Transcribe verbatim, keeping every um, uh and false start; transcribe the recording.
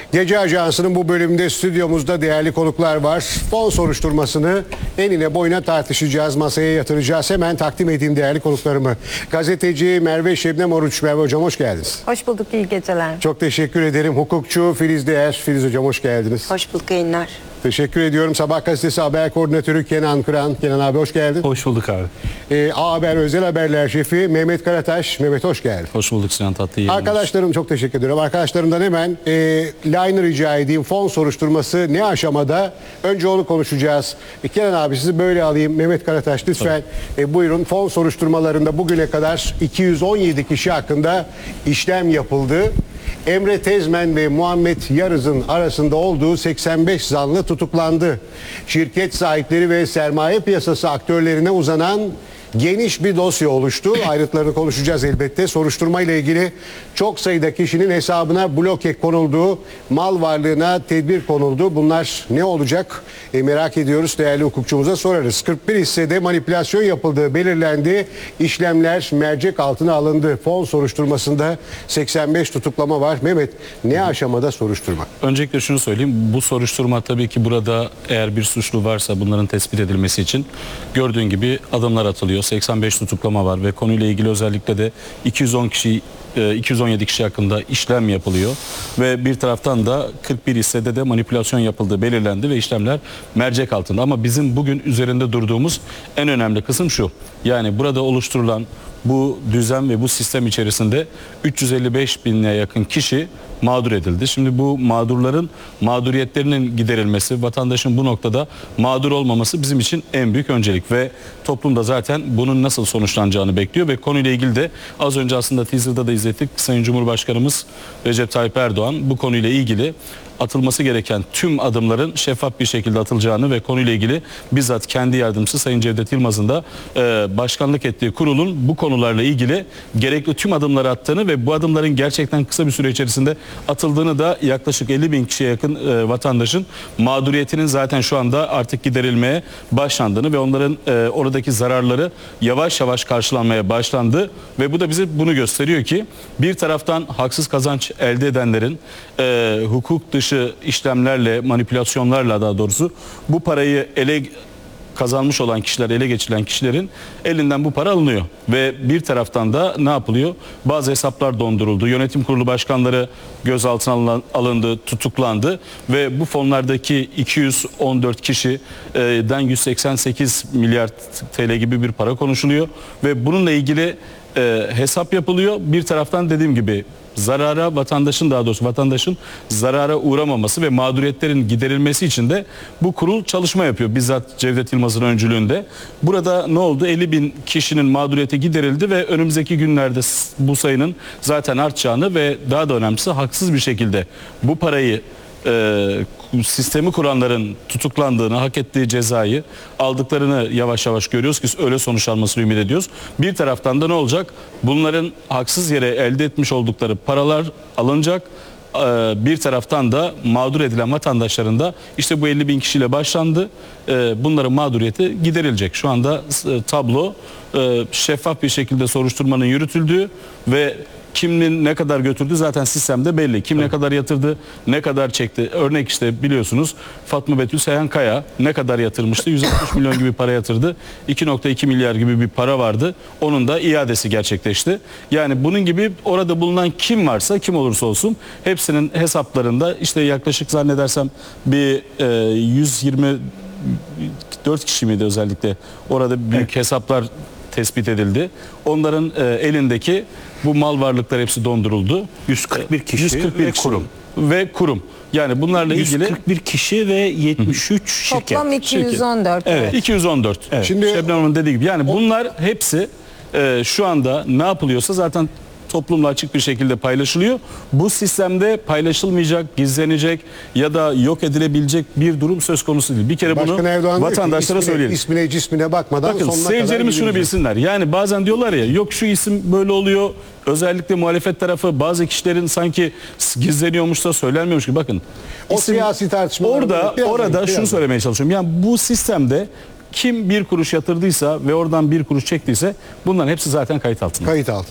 Gece Ajansı'nın bu bölümünde stüdyomuzda değerli konuklar var. Fon soruşturmasını enine boyuna tartışacağız, masaya yatıracağız. Hemen takdim edeyim değerli konuklarımı. Gazeteci Merve Şebnem Oruç. Merve Hocam hoş geldiniz. Hoş bulduk, iyi geceler. Çok teşekkür ederim. Hukukçu Filiz Değer. Filiz Hocam hoş geldiniz. Hoş bulduk, yayınlar. Teşekkür ediyorum. Sabah gazetesi haber koordinatörü Kenan Kıran. Kenan abi hoş geldin. Hoş bulduk abi. Ee, A Haber Özel Haberler Şefi Mehmet Karataş. Mehmet hoş geldin. Hoş bulduk Sinan Tatlı. iyi Arkadaşlarım çok teşekkür ediyorum. Arkadaşlarımdan hemen e, line'ı rica edeyim. Fon soruşturması ne aşamada? Önce onu konuşacağız. E, Kenan abi sizi böyle alayım. Mehmet Karataş lütfen e, buyurun. Fon soruşturmalarında bugüne kadar iki yüz on yedi kişi hakkında işlem yapıldı. Emre Tezmen ve Muhammed Yarız'ın arasında olduğu seksen beş zanlı tutuklandı. Şirket sahipleri ve sermaye piyasası aktörlerine uzanan geniş bir dosya oluştu. Ayrıntılarını konuşacağız elbette. Soruşturma ile ilgili çok sayıda kişinin hesabına bloke konuldu. Mal varlığına tedbir konuldu. Bunlar ne olacak? E, merak ediyoruz. Değerli hukukçumuza sorarız. kırk bir hissede manipülasyon yapıldığı belirlendi. İşlemler mercek altına alındı. Fon soruşturmasında seksen beş tutuklama var. Mehmet, ne aşamada soruşturma? Öncelikle şunu söyleyeyim. Bu soruşturma tabii ki burada eğer bir suçlu varsa bunların tespit edilmesi için gördüğün gibi adımlar atılıyor. seksen beş tutuklama var ve konuyla ilgili özellikle de iki yüz on kişi iki yüz on yedi kişi hakkında işlem yapılıyor ve bir taraftan da kırk bir hissede de manipülasyon yapıldığı belirlendi ve işlemler mercek altında. Ama bizim bugün üzerinde durduğumuz en önemli kısım şu: yani burada oluşturulan bu düzen ve bu sistem içerisinde üç yüz elli beş bine yakın kişi mağdur edildi. Şimdi bu mağdurların mağduriyetlerinin giderilmesi, vatandaşın bu noktada mağdur olmaması bizim için en büyük öncelik ve toplumda zaten bunun nasıl sonuçlanacağını bekliyor ve konuyla ilgili de az önce aslında teaser'da da izlettik. Sayın Cumhurbaşkanımız Recep Tayyip Erdoğan bu konuyla ilgili atılması gereken tüm adımların şeffaf bir şekilde atılacağını ve konuyla ilgili bizzat kendi yardımcısı Sayın Cevdet Yılmaz'ın da e, başkanlık ettiği kurulun bu konularla ilgili gerekli tüm adımları attığını ve bu adımların gerçekten kısa bir süre içerisinde atıldığını da yaklaşık elli bin kişiye yakın e, vatandaşın mağduriyetinin zaten şu anda artık giderilmeye başlandığını ve onların e, oradaki zararları yavaş yavaş karşılanmaya başlandı ve bu da bize bunu gösteriyor ki bir taraftan haksız kazanç elde edenlerin e, hukuk dışı işlemlerle, manipülasyonlarla daha doğrusu bu parayı ele kazanmış olan kişiler, ele geçirilen kişilerin elinden bu para alınıyor. Ve bir taraftan da ne yapılıyor? Bazı hesaplar donduruldu. Yönetim kurulu başkanları gözaltına alındı, tutuklandı ve bu fonlardaki iki yüz on dört kişiden yüz seksen sekiz milyar T L gibi bir para konuşuluyor ve bununla ilgili e, hesap yapılıyor. Bir taraftan dediğim gibi zarara vatandaşın daha doğrusu vatandaşın zarara uğramaması ve mağduriyetlerin giderilmesi için de bu kurul çalışma yapıyor. Bizzat Cevdet Yılmaz'ın öncülüğünde. Burada ne oldu? elli bin kişinin mağduriyeti giderildi ve önümüzdeki günlerde bu sayının zaten artacağını ve daha da önemlisi haksız bir şekilde bu parayı e, sistemi kuranların tutuklandığını, hak ettiği cezayı aldıklarını yavaş yavaş görüyoruz ki öyle sonuç almasını ümit ediyoruz. Bir taraftan da ne olacak? Bunların haksız yere elde etmiş oldukları paralar alınacak. Bir taraftan da mağdur edilen vatandaşların da işte bu elli bin kişiyle başlandı. Bunların mağduriyeti giderilecek. Şu anda tablo şeffaf bir şekilde soruşturmanın yürütüldüğü ve kimin ne kadar götürdü zaten sistemde belli. Kim ne kadar yatırdı, ne kadar çekti. Örnek işte biliyorsunuz Fatma Betül Seyhan Kaya ne kadar yatırmıştı? yüz altmış milyon gibi para yatırdı. iki nokta iki milyar gibi bir para vardı. Onun da iadesi gerçekleşti. Yani bunun gibi orada bulunan kim varsa, kim olursa olsun hepsinin hesaplarında işte yaklaşık zannedersem bir e, yüz yirmi dört kişi miydi özellikle orada büyük evet. hesaplar tespit edildi. Onların e, elindeki bu mal varlıklar hepsi donduruldu. yüz kırk bir kişi yüz kırk bir ve kişi. kurum. Ve kurum. Yani bunlarla ilgili yüz kırk bir kişi ve yetmiş üç şirket. Toplam iki yüz on dört. Evet. evet. iki yüz on dört. Evet. Şimdi Şebnem Hanım'ın dediği gibi yani bunlar hepsi e, şu anda ne yapılıyorsa zaten toplumla açık bir şekilde paylaşılıyor. Bu sistemde paylaşılmayacak, gizlenecek ya da yok edilebilecek bir durum söz konusu değil. Bir kere Başkan bunu Erdoğan vatandaşlara ismine, söyleyelim. İsmine cismine bakmadan Bakın sonuna seyircilerimiz kadar şunu bilsinler. Yani bazen diyorlar ya yok şu isim böyle oluyor. Özellikle muhalefet tarafı bazı kişilerin sanki gizleniyormuş da söylenmiyormuş gibi. Bakın. O isim, siyasi tartışmalar. Orada, biraz orada biraz şunu söylemeye çalışıyorum. Yani bu sistemde kim bir kuruş yatırdıysa ve oradan bir kuruş çektiyse bunların hepsi zaten kayıt altında. Kayıt altında.